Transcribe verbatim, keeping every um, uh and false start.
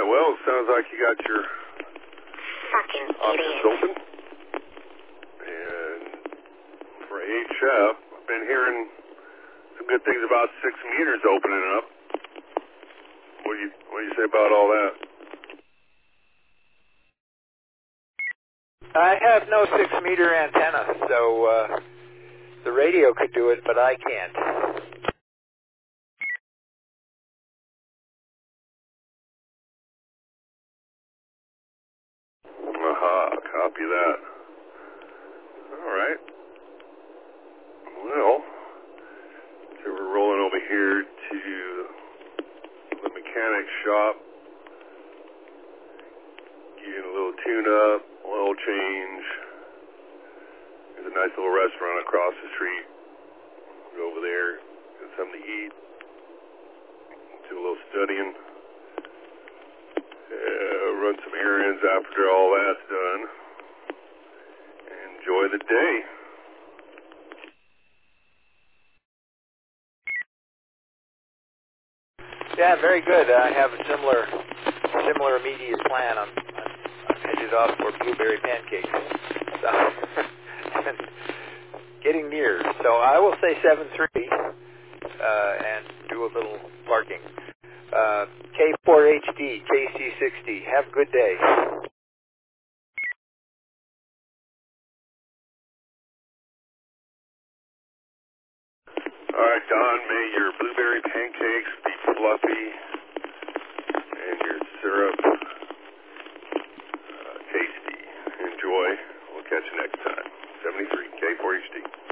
well, it sounds like you got your Fucking options idiot. open. And for A H F, I've been hearing some good things about six meters opening up. What do you what do you say about all that? I have no six meter antenna, so uh, the radio could do it, but I can't. Aha, copy that. All right. Well, so we're rolling over here to the mechanic shop, getting a little tune-up, oil change. There's a nice little restaurant across the street. Go over there, get something to eat, do a little studying, uh, run some errands after all that's done, and enjoy the day. Yeah, very good. I have a similar similar immediate plan. I'm, I'm, I'm headed off for blueberry pancakes. So, and getting near. So I will say seven three uh, and do a little parking. Uh, K four H D, K C sixty. Have a good day. All right, Don, may your blueberry pancakes be fluffy and your syrup uh, tasty. Enjoy. We'll catch you next time. seventy-three, K four H D.